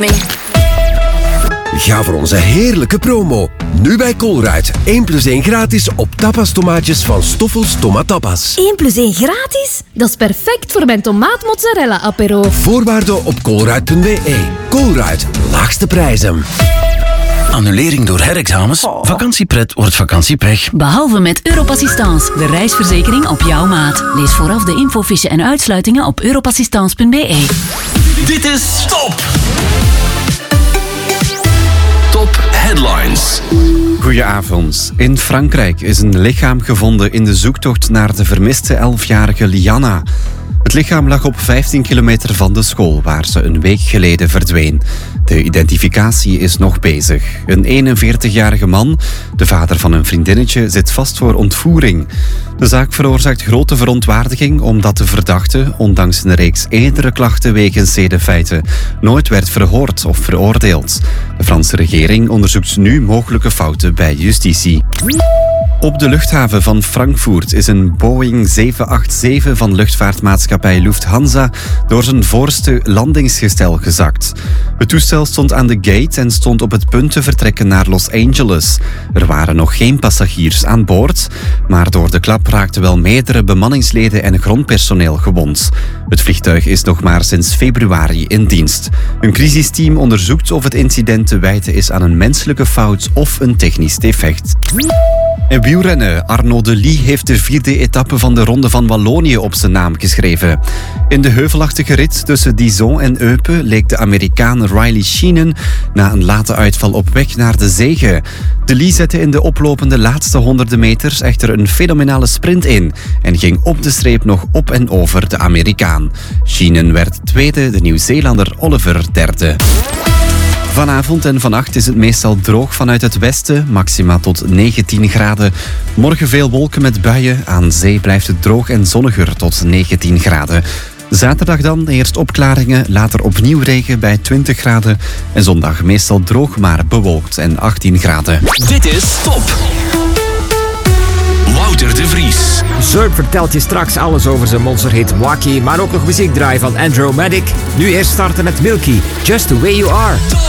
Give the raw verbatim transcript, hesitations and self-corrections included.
Ga voor onze heerlijke promo. Nu bij Colruyt. één plus één gratis op tapas tomaatjes van Stoffels Tomatapas. één plus één gratis? Dat is perfect voor mijn tomaat mozzarella apero. Voorwaarden op colruyt punt b e. Colruyt. Laagste prijzen. Annulering door herexamens? Oh. Vakantiepret wordt vakantiepech. Behalve met Europassistance, de reisverzekering op jouw maat. Lees vooraf de infofiche en uitsluitingen op europassistance punt b e. Dit is Top! Top Headlines. Goedenavond. In Frankrijk is een lichaam gevonden in de zoektocht naar de vermiste elfjarige Lianna. Het lichaam lag op vijftien kilometer van de school waar ze een week geleden verdween. De identificatie is nog bezig. Een eenenveertigjarige man, de vader van een vriendinnetje, zit vast voor ontvoering. De zaak veroorzaakt grote verontwaardiging omdat de verdachte, ondanks een reeks eerdere klachten wegens zedenfeiten, nooit werd verhoord of veroordeeld. De Franse regering onderzoekt nu mogelijke fouten bij justitie. Op de luchthaven van Frankfurt is een Boeing zeven acht zeven van luchtvaartmaatschappij Lufthansa door zijn voorste landingsgestel gezakt. Het toestel stond aan de gate en stond op het punt te vertrekken naar Los Angeles. Er waren nog geen passagiers aan boord, maar door de klap raakten wel meerdere bemanningsleden en grondpersoneel gewond. Het vliegtuig is nog maar sinds februari in dienst. Een crisisteam onderzoekt of het incident te wijten is aan een menselijke fout of een technisch defect. En wielrennen. Arnaud Delis heeft de vierde etappe van de Ronde van Wallonië op zijn naam geschreven. In de heuvelachtige rit tussen Dijon en Eupen leek de Amerikaan Riley Sheehan na een late uitval op weg naar de zege. Delis zette in de oplopende laatste honderden meters echter een fenomenale sprint in en ging op de streep nog op en over de Amerikaan. Sheehan werd tweede, de Nieuw-Zeelander Oliver derde. Vanavond en vannacht is het meestal droog vanuit het westen, maxima tot negentien graden. Morgen veel wolken met buien, aan zee blijft het droog en zonniger tot negentien graden. Zaterdag dan eerst opklaringen, later opnieuw regen bij twintig graden. En zondag meestal droog, maar bewolkt en achttien graden. Dit is Top! Wouter de Vries. Zurp vertelt je straks alles over zijn monsterhit Mwaki, maar ook nog muziek draaien van Andromatic. Nu eerst starten met Milky, Just The Way You Are.